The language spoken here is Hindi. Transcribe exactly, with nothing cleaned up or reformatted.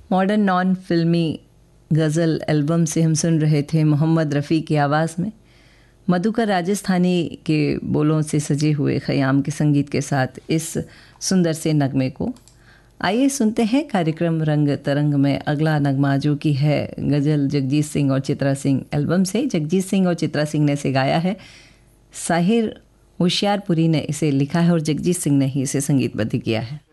मॉडर्न नॉन फिल्मी गज़ल एल्बम से हम सुन रहे थे मोहम्मद रफ़ी की आवाज़ में मधुकर राजस्थानी के बोलों से सजे हुए ख़याम के संगीत के साथ इस सुंदर से नगमे को। आइए सुनते हैं कार्यक्रम रंग तरंग में अगला नगमा, जो कि है गज़ल जगजीत सिंह और चित्रा सिंह एल्बम से। जगजीत सिंह और चित्रा सिंह ने इसे गाया है, साहिर होशियारपुरी ने इसे लिखा है और जगजीत सिंह ने ही इसे संगीतबद्ध किया है।